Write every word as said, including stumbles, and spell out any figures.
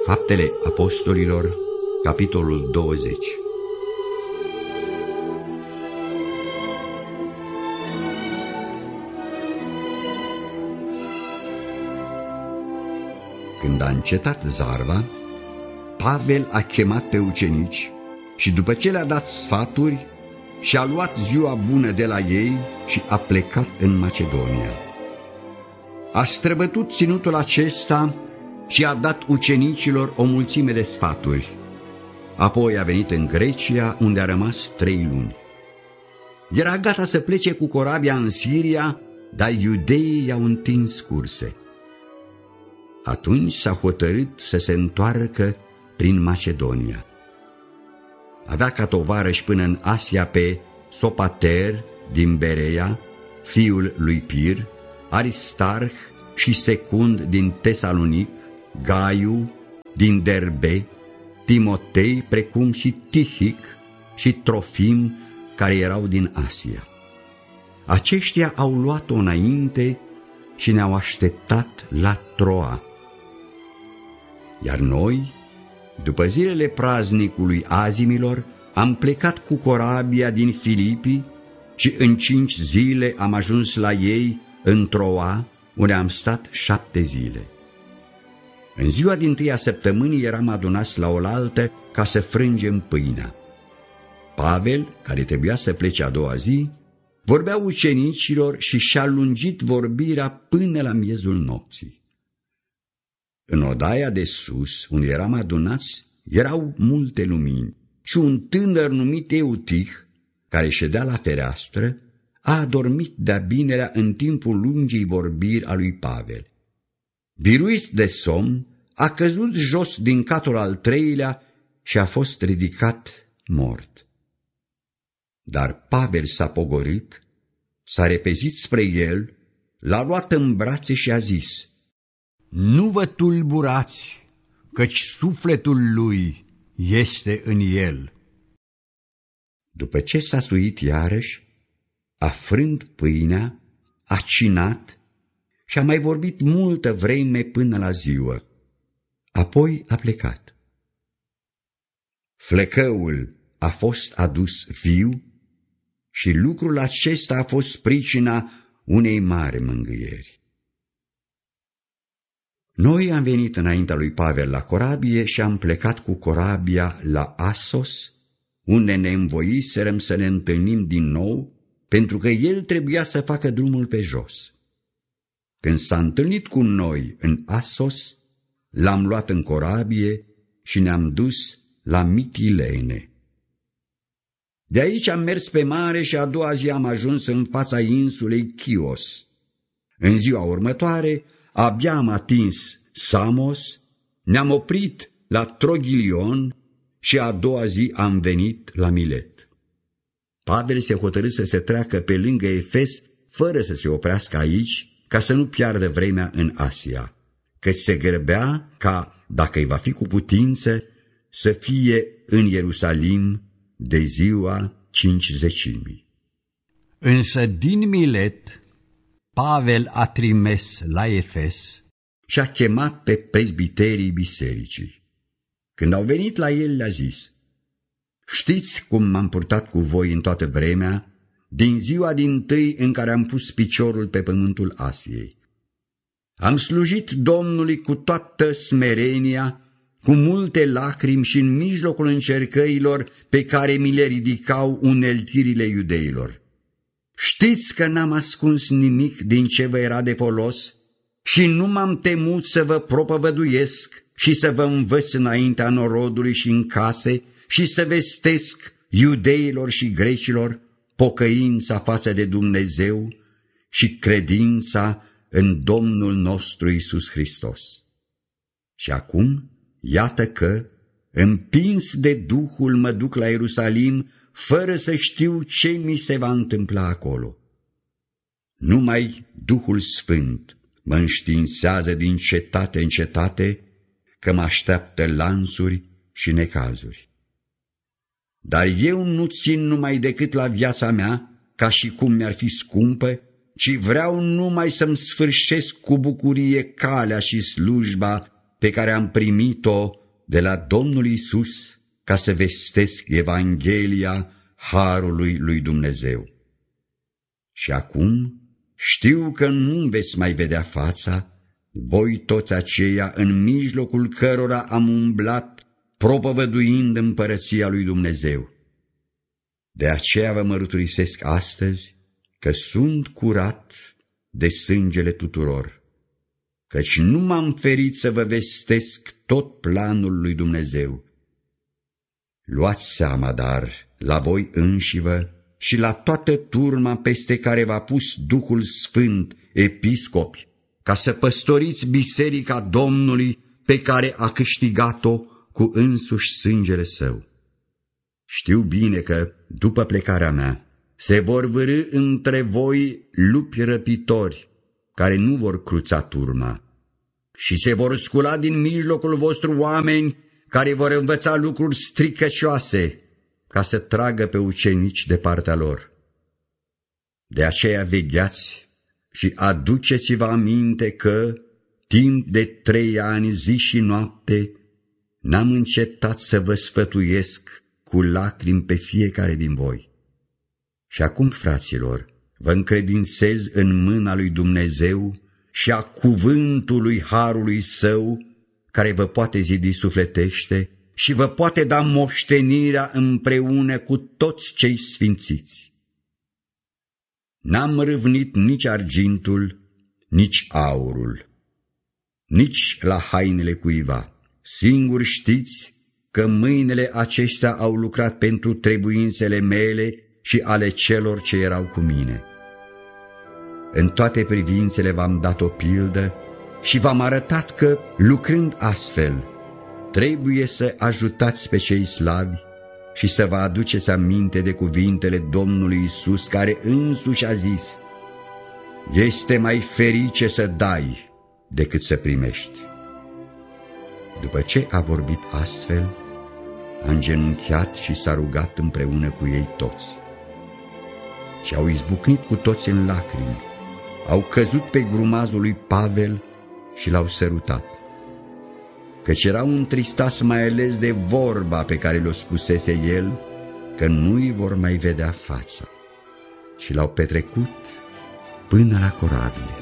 Faptele Apostolilor, capitolul douăzeci. Când a încetat zarva, Pavel a chemat pe ucenici și după ce le-a dat sfaturi, și-a luat ziua bună de la ei și a plecat în Macedonia. A străbătut ținutul acesta și a dat ucenicilor o mulțime de sfaturi. Apoi a venit în Grecia, unde a rămas trei luni. Era gata să plece cu corabia în Siria, dar iudeii i-au întins curse. Atunci s-a hotărât să se întoarcă prin Macedonia. Avea ca tovarăși până în Asia pe Sopater din Berea, fiul lui Pir, Aristarh și Secund din Tesalonic, Gaiu din Derbe, Timotei, precum și Tihic și Trofim, care erau din Asia. Aceștia au luat-o înainte și ne-au așteptat la Troa. Iar noi, după zilele praznicului Azimilor, am plecat cu corabia din Filipii și în cinci zile am ajuns la ei în Troa, unde am stat șapte zile. În ziua dintâia săptămânii eram adunați la oaltă ca să frângem pâinea. Pavel, care trebuia să plece a doua zi, vorbea ucenicilor și și-a lungit vorbirea până la miezul nopții. În odaia de sus, unde eram adunați, erau multe lumini și un tânăr numit Eutih, care ședea la fereastră, a adormit de-a binerea în timpul lungii vorbiri a lui Pavel. Biruit de somn, a căzut jos din catul al treilea și a fost ridicat mort. Dar Pavel s-a pogorât, s-a repezit spre el, l-a luat în brațe și a zis: „Nu vă tulburați, căci sufletul lui este în el.” După ce s-a suit iarăși, a frânt pâinea, a cinat și a mai vorbit multă vreme până la ziua. Apoi a plecat. Flăcăul a fost adus viu și lucrul acesta a fost pricina unei mari mângâieri. Noi am venit înaintea lui Pavel la corabie și am plecat cu corabia la Assos, unde ne învoiserăm să ne întâlnim din nou, pentru că el trebuia să facă drumul pe jos. Când s-a întâlnit cu noi în Assos, l-am luat în corabie și ne-am dus la Mitilene. De aici am mers pe mare și a doua zi am ajuns în fața insulei Chios. În ziua următoare, abia am atins Samos, ne-am oprit la Troghilion și a doua zi am venit la Milet. Pavel se hotărâ să se treacă pe lângă Efes fără să se oprească aici, ca să nu piardă vremea în Asia, căci se grăbea ca, dacă îi va fi cu putință, să fie în Ierusalim de ziua cincizecimii. Însă din Milet, Pavel a trimis la Efes și a chemat pe prezbiterii bisericii. Când au venit la el, le-a zis: „Știți cum m-am purtat cu voi în toată vremea, din ziua dintâi în care am pus piciorul pe pământul Asiei. Am slujit Domnului cu toată smerenia, cu multe lacrimi și în mijlocul încercărilor pe care mi le ridicau uneltirile iudeilor. Știți că n-am ascuns nimic din ce vă era de folos și nu m-am temut să vă propovăduiesc și să vă învăț înaintea norodului și în case și să vestesc iudeilor și grecilor pocăința față de Dumnezeu și credința în Domnul nostru Iisus Hristos. Și acum, iată că, împins de Duhul, mă duc la Ierusalim, fără să știu ce mi se va întâmpla acolo. Numai Duhul Sfânt mă înștiințează din cetate în cetate că mă așteaptă lansuri și necazuri. Dar eu nu țin numai decât la viața mea, ca și cum mi-ar fi scumpă, ci vreau numai să-mi sfârșesc cu bucurie calea și slujba pe care am primit-o de la Domnul Iisus ca să vestesc Evanghelia harului lui Dumnezeu. Și acum știu că nu veți mai vedea fața, voi toți aceia în mijlocul cărora am umblat, propovăduind împărăția lui Dumnezeu. De aceea vă mărturisesc astăzi că sunt curat de sângele tuturor, căci nu m-am ferit să vă vestesc tot planul lui Dumnezeu. Luați seama, dar, la voi înșivă și la toată turma peste care v-a pus Duhul Sfânt, episcopi, ca să păstoriți biserica Domnului pe care a câștigat-o cu însuși sângele său. Știu bine că, după plecarea mea, se vor vârî între voi lupi răpitori, care nu vor cruța turma, și se vor scula din mijlocul vostru oameni care vor învăța lucruri stricăcioase, ca să tragă pe ucenici de partea lor. De aceea vegheați și aduceți-vă aminte că, timp de trei ani, zi și noapte, n-am încetat să vă sfătuiesc cu lacrimi pe fiecare din voi. Și acum, fraților, vă încredințez în mâna lui Dumnezeu și a cuvântului harului său, care vă poate zidi sufletește și vă poate da moștenirea împreună cu toți cei sfințiți. N-am râvnit nici argintul, nici aurul, nici la hainele cuiva. Singur știți că mâinile acestea au lucrat pentru trebuințele mele și ale celor ce erau cu mine. În toate privințele v-am dat o pildă și v-am arătat că, lucrând astfel, trebuie să ajutați pe cei slabi și să vă aduceți aminte de cuvintele Domnului Iisus, care însuși a zis: este mai ferice să dai decât să primești. După ce a vorbit astfel, a îngenunchiat și s-a rugat împreună cu ei toți. Și au izbucnit cu toți în lacrimi, au căzut pe grumazul lui Pavel și l-au sărutat, căci erau întristați mai ales de vorba pe care le-o spusese el, că nu-i vor mai vedea fața, și l-au petrecut până la corabie.